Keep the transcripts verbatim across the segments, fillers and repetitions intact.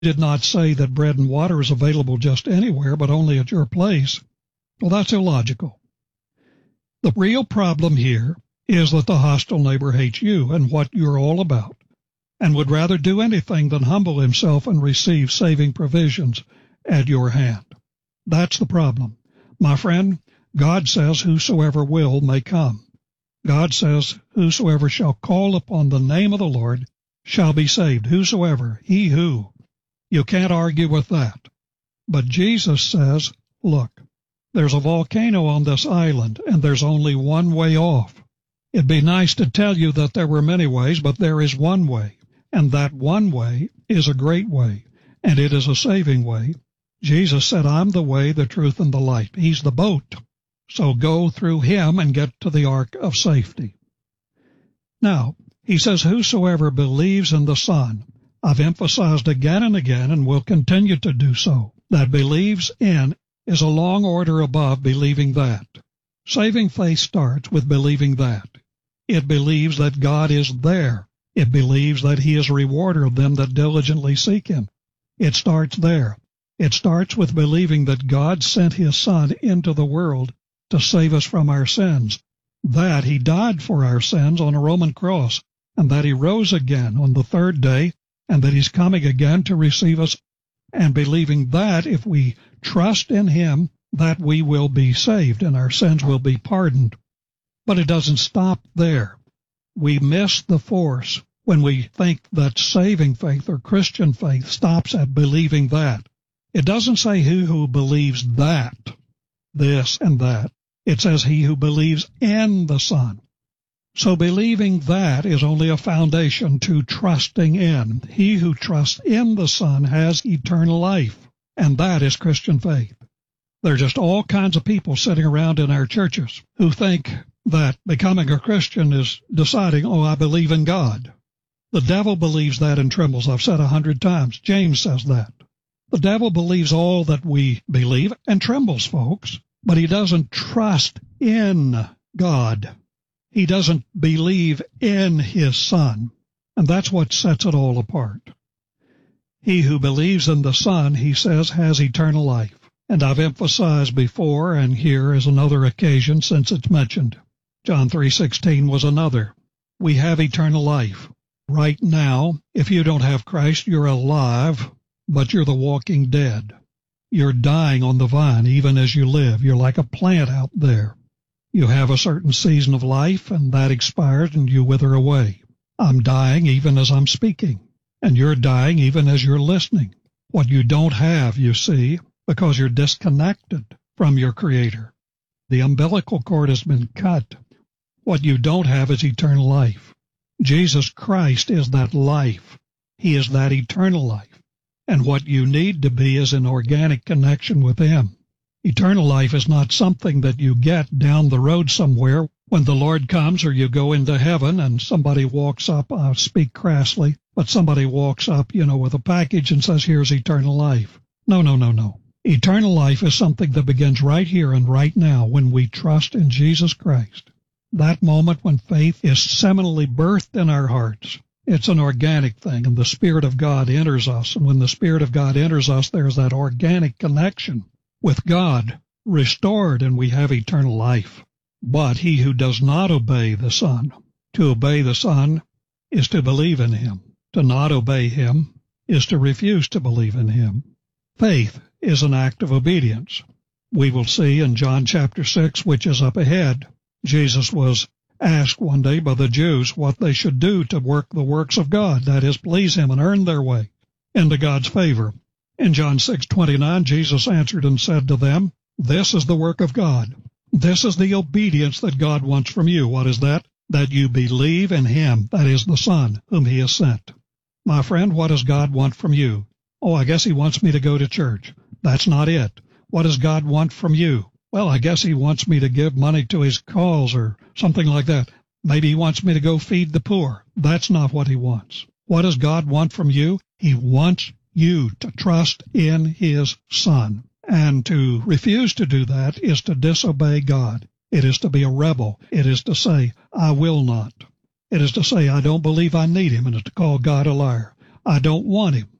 did not say that bread and water is available just anywhere, but only at your place. Well, that's illogical. The real problem here is that the hostile neighbor hates you and what you're all about, and would rather do anything than humble himself and receive saving provisions at your hand. That's the problem. My friend, God says whosoever will may come. God says whosoever shall call upon the name of the Lord shall be saved. Whosoever, he who. You can't argue with that. But Jesus says, look, there's a volcano on this island, and there's only one way off. It'd be nice to tell you that there were many ways, but there is one way, and that one way is a great way, and it is a saving way. Jesus said, I'm the way, the truth, and the light. He's the boat. So go through him and get to the ark of safety. Now, he says, whosoever believes in the Son. I've emphasized again and again, and will continue to do so, that believes in is a long order above believing that. Saving faith starts with believing that. It believes that God is there. It believes that he is a rewarder of them that diligently seek him. It starts there. It starts with believing that God sent his Son into the world to save us from our sins, that he died for our sins on a Roman cross, and that he rose again on the third day, and that he's coming again to receive us, and believing that if we trust in him, that we will be saved and our sins will be pardoned. But it doesn't stop there. We miss the force when we think that saving faith or Christian faith stops at believing that. It doesn't say he who believes that, this and that. It says he who believes in the Son. So believing that is only a foundation to trusting in. He who trusts in the Son has eternal life, and that is Christian faith. There are just all kinds of people sitting around in our churches who think that becoming a Christian is deciding, oh, I believe in God. The devil believes that and trembles. I've said a hundred times. James says that. The devil believes all that we believe and trembles, folks, but he doesn't trust in God. He doesn't believe in his Son, and that's what sets it all apart. He who believes in the Son, he says, has eternal life. And I've emphasized before, and here is another occasion since it's mentioned. John three sixteen was another. We have eternal life. Right now, if you don't have Christ, you're alive, but you're the walking dead. You're dying on the vine even as you live. You're like a plant out there. You have a certain season of life, and that expires, and you wither away. I'm dying even as I'm speaking, and you're dying even as you're listening. What you don't have, you see, because you're disconnected from your Creator. The umbilical cord has been cut. What you don't have is eternal life. Jesus Christ is that life. He is that eternal life. And what you need to be is an organic connection with Him. Eternal life is not something that you get down the road somewhere when the Lord comes, or you go into heaven and somebody walks up, I speak crassly, but somebody walks up, you know, with a package and says, here's eternal life. No, no, no, no. Eternal life is something that begins right here and right now when we trust in Jesus Christ. That moment when faith is seminally birthed in our hearts. It's an organic thing, and the Spirit of God enters us. And when the Spirit of God enters us, there's that organic connection with God restored, and we have eternal life. But he who does not obey the Son, to obey the Son is to believe in Him. To not obey Him is to refuse to believe in Him. Faith is an act of obedience. We will see in John chapter six, which is up ahead, Jesus was asked one day by the Jews what they should do to work the works of God, that is, please Him and earn their way into God's favor. In John six twenty-nine, Jesus answered and said to them, this is the work of God. This is the obedience that God wants from you. What is that? That you believe in Him, that is the Son, whom He has sent. My friend, what does God want from you? Oh, I guess He wants me to go to church. That's not it. What does God want from you? Well, I guess He wants me to give money to His cause or something like that. Maybe He wants me to go feed the poor. That's not what He wants. What does God want from you? He wants you to trust in His Son. And to refuse to do that is to disobey God. It is to be a rebel. It is to say, I will not. It is to say, I don't believe I need Him, and it's to call God a liar. I don't want Him.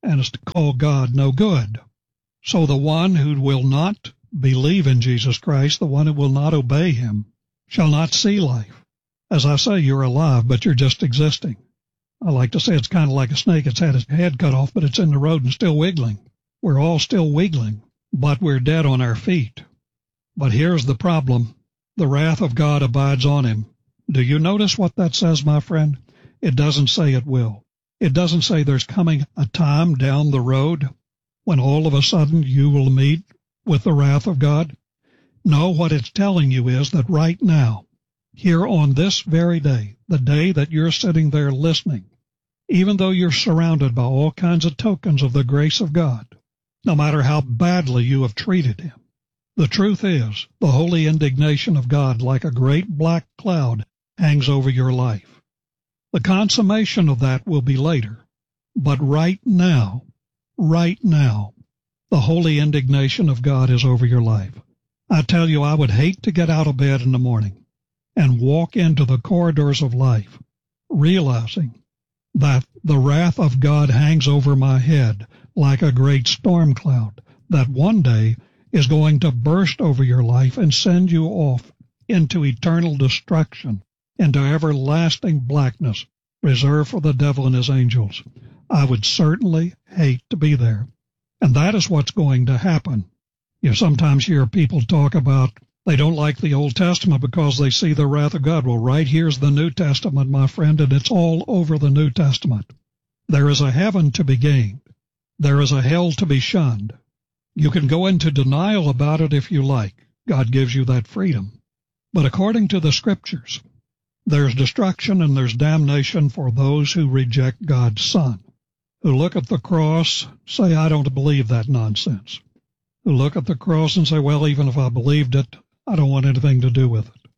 and is to call God no good. So the one who will not believe in Jesus Christ, the one who will not obey him, shall not see life. As I say, you're alive, but you're just existing. I like to say it's kind of like a snake. It's had its head cut off, but it's in the road and still wiggling. We're all still wiggling, but we're dead on our feet. But here's the problem. The wrath of God abides on him. Do you notice what that says, my friend? It doesn't say it will. It doesn't say there's coming a time down the road when all of a sudden you will meet with the wrath of God. No, what it's telling you is that right now, here on this very day, the day that you're sitting there listening, even though you're surrounded by all kinds of tokens of the grace of God, no matter how badly you have treated him, the truth is the holy indignation of God, like a great black cloud, hangs over your life. The consummation of that will be later, but right now, right now, the holy indignation of God is over your life. I tell you, I would hate to get out of bed in the morning and walk into the corridors of life, realizing that the wrath of God hangs over my head like a great storm cloud that one day is going to burst over your life and send you off into eternal destruction, into everlasting blackness reserved for the devil and his angels. I would certainly hate to be there. And that is what's going to happen. You sometimes hear people talk about they don't like the Old Testament because they see the wrath of God. Well, right here's the New Testament, my friend, and it's all over the New Testament. There is a heaven to be gained. There is a hell to be shunned. You can go into denial about it if you like. God gives you that freedom. But according to the Scriptures, there's destruction and there's damnation for those who reject God's Son, who look at the cross, say, I don't believe that nonsense, who look at the cross and say, well, even if I believed it, I don't want anything to do with it.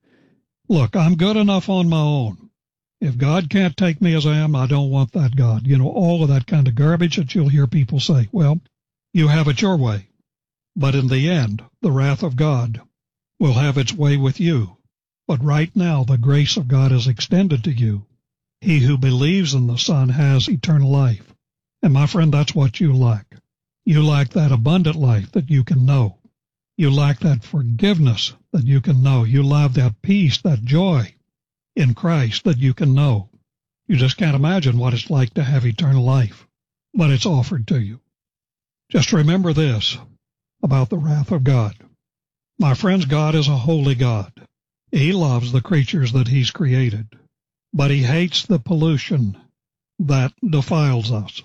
Look, I'm good enough on my own. If God can't take me as I am, I don't want that God. You know, all of that kind of garbage that you'll hear people say. Well, you have it your way. But in the end, the wrath of God will have its way with you. But right now, the grace of God is extended to you. He who believes in the Son has eternal life. And my friend, that's what you lack. You lack that abundant life that you can know. You lack that forgiveness that you can know. You lack that peace, that joy in Christ that you can know. You just can't imagine what it's like to have eternal life, but it's offered to you. Just remember this about the wrath of God. My friends, God is a holy God. He loves the creatures that He's created, but He hates the pollution that defiles us.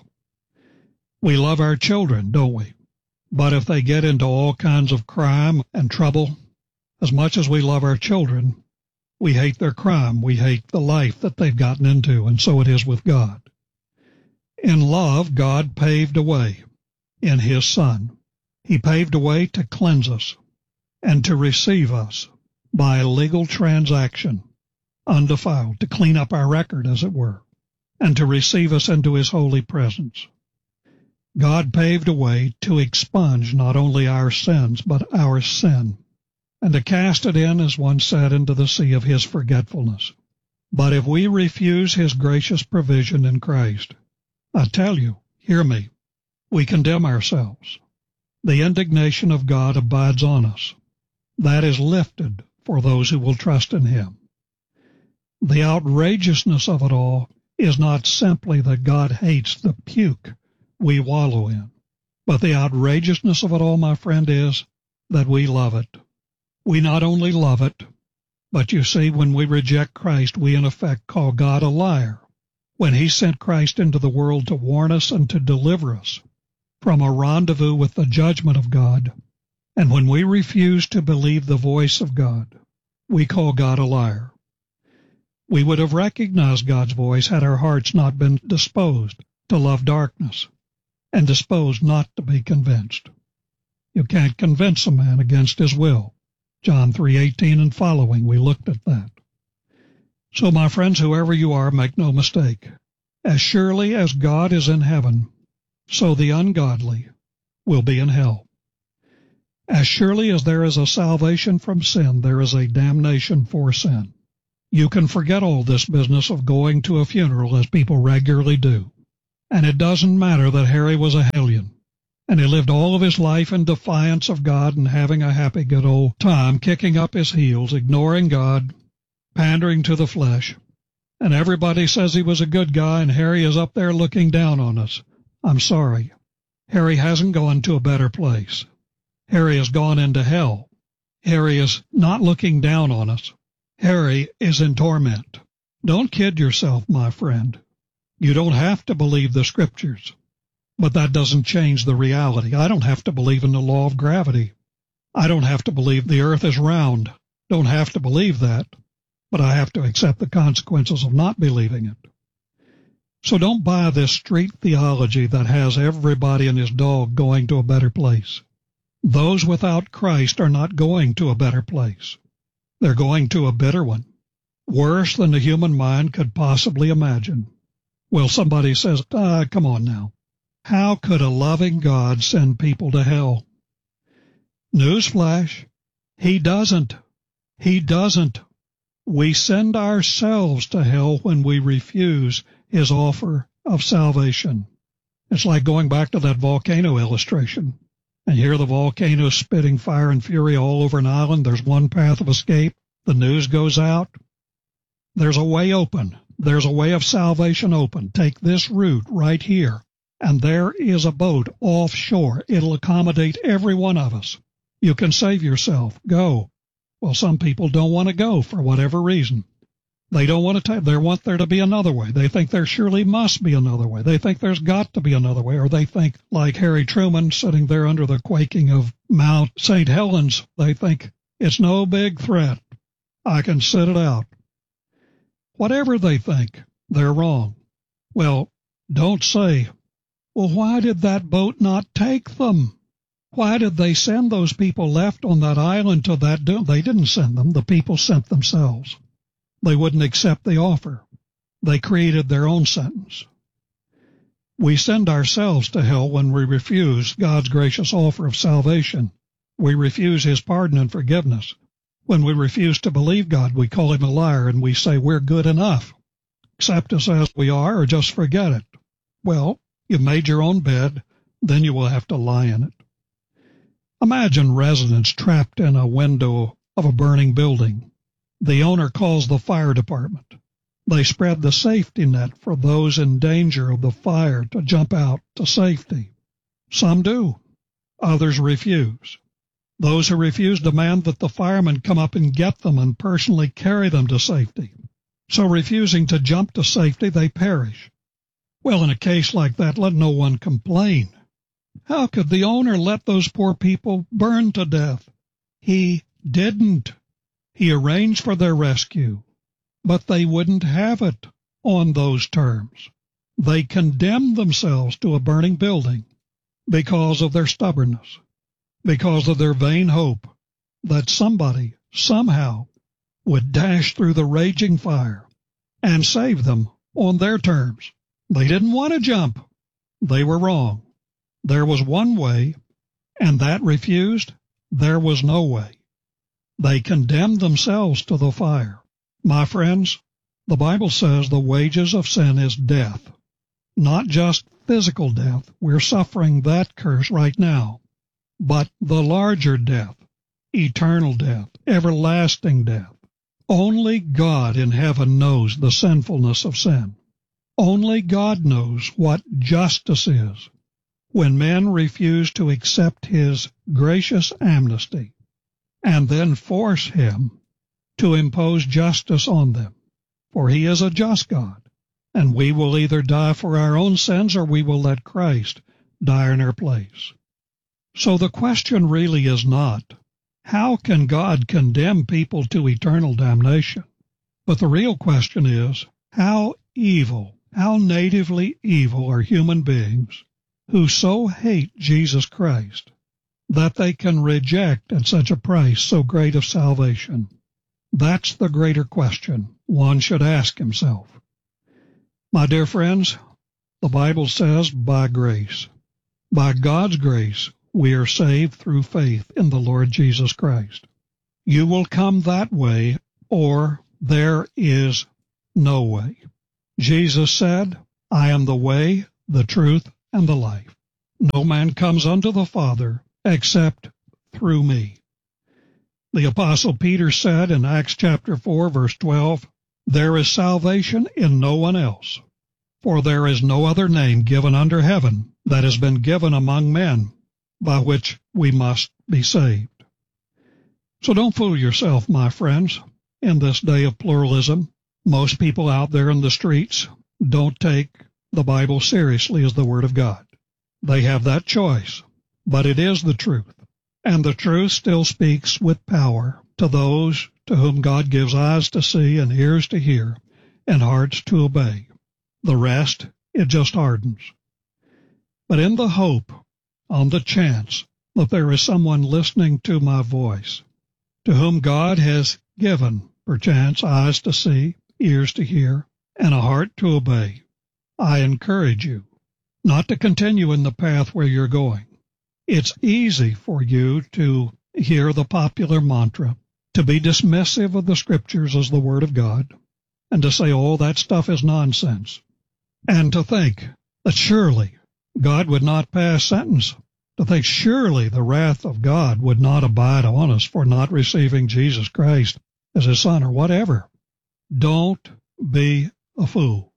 We love our children, don't we? But if they get into all kinds of crime and trouble, as much as we love our children, we hate their crime. We hate the life that they've gotten into, and so it is with God. In love, God paved a way in His Son. He paved a way to cleanse us and to receive us by a legal transaction, undefiled, to clean up our record, as it were, and to receive us into His holy presence. God paved a way to expunge not only our sins, but our sin, and to cast it in, as one said, into the sea of His forgetfulness. But if we refuse His gracious provision in Christ, I tell you, hear me, we condemn ourselves. The indignation of God abides on us. That is lifted for those who will trust in Him. The outrageousness of it all is not simply that God hates the puke we wallow in, but the outrageousness of it all, my friend, is that we love it. We not only love it, but you see, when we reject Christ, we in effect call God a liar, when He sent Christ into the world to warn us and to deliver us from a rendezvous with the judgment of God. And when we refuse to believe the voice of God, we call God a liar. We would have recognized God's voice had our hearts not been disposed to love darkness and disposed not to be convinced. You can't convince a man against his will. John three eighteen and following, we looked at that. So, my friends, whoever you are, make no mistake. As surely as God is in heaven, so the ungodly will be in hell. As surely as there is a salvation from sin, there is a damnation for sin. You can forget all this business of going to a funeral, as people regularly do. And it doesn't matter that Harry was a hellion, and he lived all of his life in defiance of God and having a happy good old time, kicking up his heels, ignoring God, pandering to the flesh. And everybody says he was a good guy, and Harry is up there looking down on us. I'm sorry. Harry hasn't gone to a better place. Harry has gone into hell. Harry is not looking down on us. Harry is in torment. Don't kid yourself, my friend. You don't have to believe the Scriptures, but that doesn't change the reality. I don't have to believe in the law of gravity. I don't have to believe the earth is round. Don't have to believe that, but I have to accept the consequences of not believing it. So don't buy this street theology that has everybody and his dog going to a better place. Those without Christ are not going to a better place. They're going to a bitter one, worse than the human mind could possibly imagine. Well, somebody says, ah, come on now. How could a loving God send people to hell? Newsflash, He doesn't. He doesn't. We send ourselves to hell when we refuse His offer of salvation. It's like going back to that volcano illustration. And here the volcano is spitting fire and fury all over an island. There's one path of escape. The news goes out. There's a way open. There's a way of salvation open. Take this route right here, and there is a boat offshore. It'll accommodate every one of us. You can save yourself. Go. Well, some people don't want to go for whatever reason. They don't want to take, they want there to be another way. They think there surely must be another way. They think there's got to be another way, or they think, like Harry Truman sitting there under the quaking of Mount Saint Helens, they think it's no big threat. I can sit it out. Whatever they think, they're wrong. Well, don't say, well, why did that boat not take them? Why did they send those people left on that island to that doom? They didn't send them. The people sent themselves. They wouldn't accept the offer. They created their own sentence. We send ourselves to hell when we refuse God's gracious offer of salvation. We refuse His pardon and forgiveness. When we refuse to believe God, we call Him a liar and we say we're good enough. Accept us as we are or just forget it. Well, you've made your own bed, then you will have to lie in it. Imagine residents trapped in a window of a burning building. The owner calls the fire department. They spread the safety net for those in danger of the fire to jump out to safety. Some do. Others refuse. Those who refuse demand that the firemen come up and get them and personally carry them to safety. So refusing to jump to safety, they perish. Well, in a case like that, let no one complain. How could the owner let those poor people burn to death? He didn't. He arranged for their rescue, but they wouldn't have it on those terms. They condemned themselves to a burning building because of their stubbornness, because of their vain hope that somebody, somehow, would dash through the raging fire and save them on their terms. They didn't want to jump. They were wrong. There was one way, and that refused. There was no way. They condemned themselves to the fire. My friends, the Bible says the wages of sin is death. Not just physical death. We're suffering that curse right now. But the larger death, eternal death, everlasting death. Only God in heaven knows the sinfulness of sin. Only God knows what justice is. When men refuse to accept His gracious amnesty and then force Him to impose justice on them. For He is a just God, and we will either die for our own sins or we will let Christ die in our place. So the question really is not, how can God condemn people to eternal damnation? But the real question is, how evil, how natively evil are human beings who so hate Jesus Christ that they can reject at such a price so great of salvation? That's the greater question one should ask himself. My dear friends, the Bible says, by grace, by God's grace, we are saved through faith in the Lord Jesus Christ. You will come that way, or there is no way. Jesus said, I am the way, the truth, and the life. No man comes unto the Father except through me. The Apostle Peter said in Acts chapter four, verse twelve, there is salvation in no one else, for there is no other name given under heaven that has been given among men by which we must be saved. So don't fool yourself, my friends. In this day of pluralism, most people out there in the streets don't take the Bible seriously as the Word of God. They have that choice, but it is the truth, and the truth still speaks with power to those to whom God gives eyes to see and ears to hear and hearts to obey. The rest, it just hardens. But in the hope, on the chance that there is someone listening to my voice, to whom God has given, perchance, eyes to see, ears to hear, and a heart to obey, I encourage you not to continue in the path where you're going. It's easy for you to hear the popular mantra, to be dismissive of the Scriptures as the Word of God, and to say, oh, that stuff is nonsense, and to think that surely God would not pass sentence, to think surely the wrath of God would not abide on us for not receiving Jesus Christ as His Son or whatever. Don't be a fool.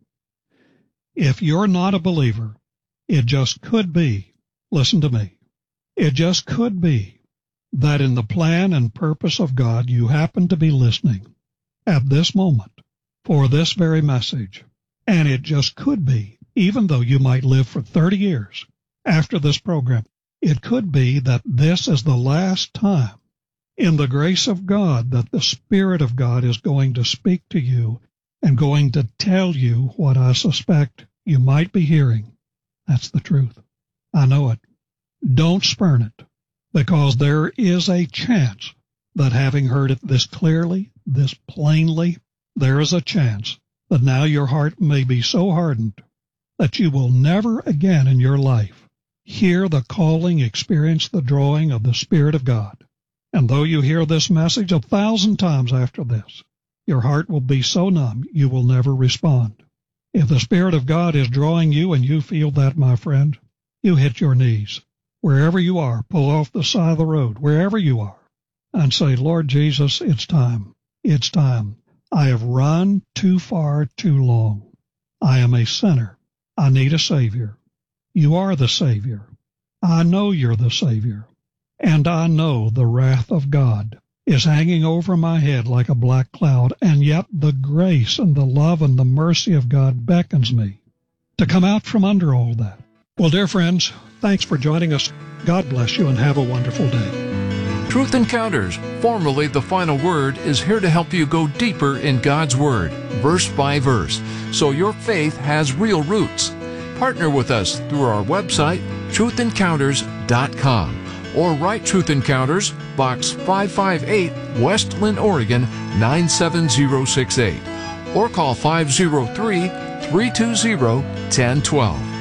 If you're not a believer, it just could be, listen to me, it just could be that in the plan and purpose of God you happen to be listening at this moment for this very message. And it just could be, even though you might live for thirty years after this program, it could be that this is the last time in the grace of God that the Spirit of God is going to speak to you and going to tell you what I suspect you might be hearing. That's the truth. I know it. Don't spurn it, because there is a chance that having heard it this clearly, this plainly, there is a chance that now your heart may be so hardened that you will never again in your life hear the calling, experience the drawing of the Spirit of God. And though you hear this message a thousand times after this, your heart will be so numb you will never respond. If the Spirit of God is drawing you and you feel that, my friend, you hit your knees. Wherever you are, pull off the side of the road, wherever you are, and say, Lord Jesus, it's time. It's time. I have run too far too long. I am a sinner. I need a Savior. You are the Savior. I know you're the Savior. And I know the wrath of God is hanging over my head like a black cloud, and yet the grace and the love and the mercy of God beckons me to come out from under all that. Well, dear friends, thanks for joining us. God bless you and have a wonderful day. Truth Encounters, formerly The Final Word, is here to help you go deeper in God's Word, verse by verse, so your faith has real roots. Partner with us through our website, truth encounters dot com, or write Truth Encounters, Box five five eight, West Linn, Oregon, nine seven zero six eight, or call five oh three, three two zero, one oh one two.